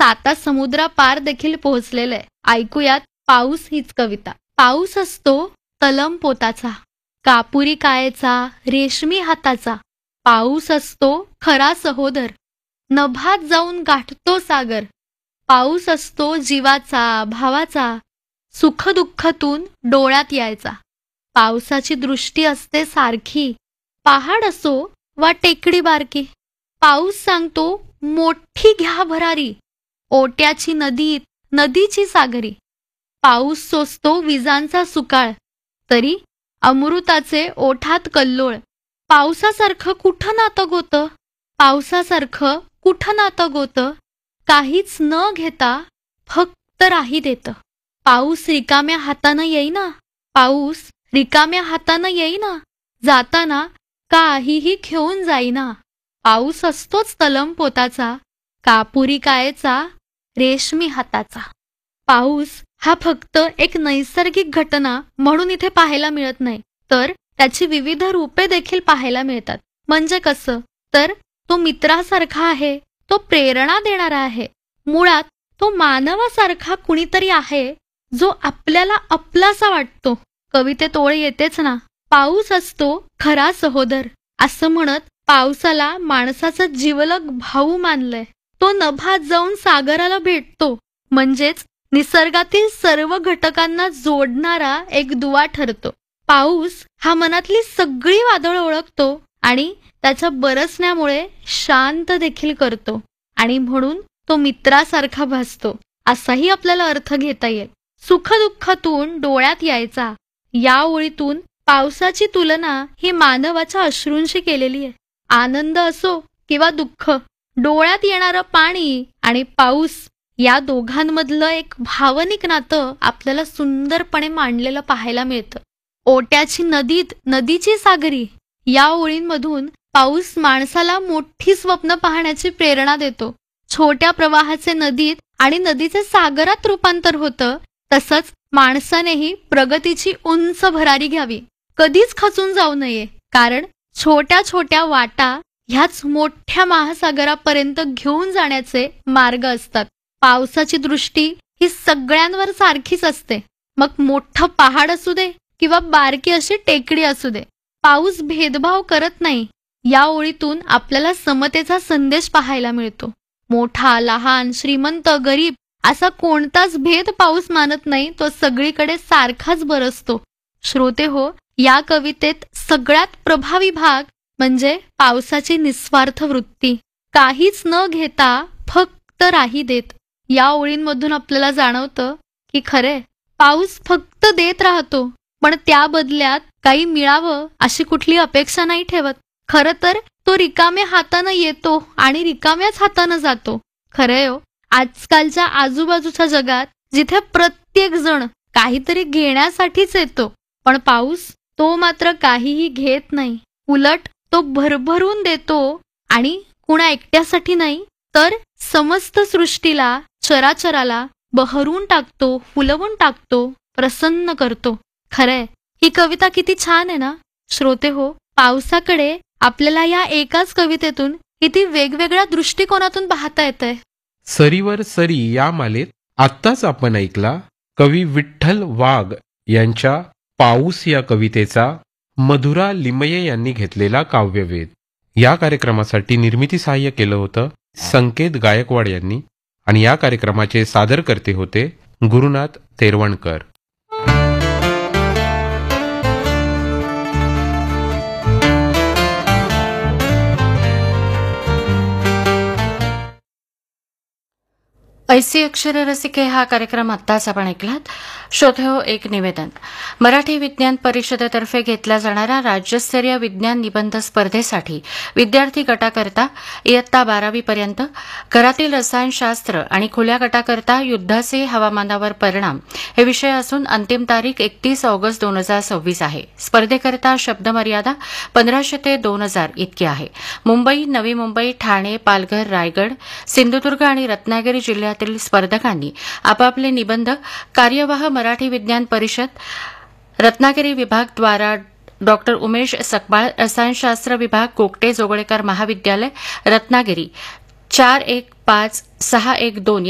साता समुद्रापार देखील पोहोचलेलं आहे. ऐकूयात पाऊस हीच कविता. पाऊस असतो तलम पोताचा, कापुरी कायेचा, रेशमी हाताचा. पाऊस असतो खरा सहोदर, नभात जाऊन गाठतो सागर. पाऊस असतो जीवाचा, भावाचा, सुखदुःखातून डोळ्यात यायचा. पावसाची दृष्टी असते सारखी, पहाड असो वा टेकडी बारकी. पाऊस सांगतो मोठी घ्या भरारी, ओट्याची नदीत नदीची सागरी. पाऊस सोसतो विजांचा सुकाळ, तरी अमृताचे ओठात कल्लोळ. पावसासारखं कुठं नातं गोतं, पावसासारखं कुठं नातं गोतं. काहीच न घेता फक्त राही देतं. पाऊस रिकाम्या हातानं येईना, पाऊस रिकाम्या हातानं येईना. जाताना काहीही घेऊन जाईना. पाऊस असतोच तलम पोताचा, कापुरी कायेचा, रेशमी हाताचा. पाऊस हा फक्त एक नैसर्गिक घटना म्हणून इथे पाहायला मिळत नाही, तर त्याची विविध रूपे देखील पाहायला मिळतात. म्हणजे कसं, तर तो मित्रासारखा आहे, तो प्रेरणा देणारा आहे. मुळात तो मानवासारखा कुणीतरी आहे जो आपल्याला आपलासा वाटतो. कवितेत ओळ येतेच ना, पाऊस असतो खरा सहोदर. असं म्हणत पावसाला माणसाचा जिवलग भाऊ मानलंय. तो नभात जाऊन सागराला भेटतो, म्हणजेच निसर्गातील सर्व घटकांना जोडणारा एक दुवा ठरतो. पाऊस हा मनातली सगळी वादळ ओळखतो आणि त्याच्या बरसण्यामुळे शांत देखील करतो, आणि म्हणून तो मित्रासारखा भासतो. असाही आपल्याला अर्थ घेता येईल. सुखदुःखातून डोळ्यात यायचा, या ओळीतून पावसाची तुलना ही मानवाच्या अश्रूंशी केलेली आहे. आनंद असो किंवा दुःख, डोळ्यात येणारं पाणी आणि पाऊस या दोघांमधलं एक भावनिक नातं आपल्याला सुंदरपणे मांडलेलं पाहायला मिळतं. ओट्याची नदीत नदीची सागरी या ओळींमधून पाऊस माणसाला मोठी स्वप्न पाहण्याची प्रेरणा देतो. छोट्या प्रवाहाचे नदीत आणि नदीचे सागरात रूपांतर होतं. तसंच माणसानेही प्रगतीची उंच भरारी घ्यावी, कधीच खचून जाऊ नये, कारण छोट्या छोट्या वाटा ह्याच मोठ्या महासागरापर्यंत घेऊन जाण्याचे मार्ग असतात. पावसाची दृष्टी ही सगळ्यांवर सारखीच असते, मग मोठं पहाड असू दे किंवा बारकी अशी टेकडी असू दे. पाऊस भेदभाव करत नाही. या ओळीतून आपल्याला समतेचा संदेश पाहायला मिळतो. मोठा, लहान, श्रीमंत, गरीब असा कोणताच भेद पाऊस मानत नाही. तो सगळीकडे सारखाच बरसतो. श्रोते हो, या कवितेत सगळ्यात प्रभावी भाग म्हणजे पावसाची निस्वार्थ वृत्ती. काहीच न घेता फक्त राही देत. या ओळींमधून आपल्याला जाणवतं की खरे पाऊस फक्त देत राहतो, पण त्या बदल्यात काही मिळावं अशी कुठली अपेक्षा नाही ठेवत. खरं तर तो रिकाम्या हातानं येतो आणि रिकाम्याच हातानं जातो. खरंय हो, आजकालच्या आजूबाजूच्या जगात जिथे प्रत्येक जण काहीतरी घेण्यासाठीच येतो, पण पाऊस तो मात्र काहीही घेत नाही. उलट तो भरभरून देतो, आणि कुणा एकट्यासाठी नाही, तर समस्त सृष्टीला, चराचराला बहरून टाकतो, फुलवून टाकतो, प्रसन्न करतो. खरंय, ही कविता किती छान आहे ना. श्रोते हो, पावसाकडे आपल्याला या एकाच कवितेतून किती वेगवेगळ्या दृष्टिकोनातून पाहता येतंय. सरीवर सरी या मालेत आत्ताच आपण ऐकला कवी विठ्ठल वाघ यांच्या पाऊस या कवितेचा मधुरा लिमये यांनी घेतलेला काव्यवेध. या कार्यक्रमासाठी निर्मिती सहाय्य केलं होतं संकेत गायकवाड यांनी, आणि या कार्यक्रमाचे सादरकर्ते होते गुरुनाथ तेरवणकर. ऐसी अक्षर रसिके हा कार्यक्रम आत्ताच आपण ऐकलात. श्रोते हो, एक निवेदन. मराठी विज्ञान परिषदेतर्फे घेतल्या जाणाऱ्या राज्यस्तरीय विज्ञान निबंध स्पर्धेसाठी विद्यार्थी गटाकरता इयत्ता 12वी पर्यंत, घरातील रसायनशास्त्र आणि खुल्या गटाकरता युद्धाचे हवामानावर परिणाम हे विषय असून अंतिम तारीख 31 ऑगस्ट 2026 आहे. स्पर्धेकरता शब्दमर्यादा 1500 ते 2000 इतकी आहे. मुंबई, नवी मुंबई, ठाणे, पालघर, रायगड, सिंधुदुर्ग आणि रत्नागिरी जिल्ह्यातील स्पर्धकांनी आपापले निबंध कार्यवाह मराठी विज्ञान परिषद रत्नागिरी विभाग द्वारा डॉक्टर उमेश सकबाळ, रसायनशास्त्र विभाग, कोकटे जोगळेकर महाविद्यालय, रत्नागिरी 415612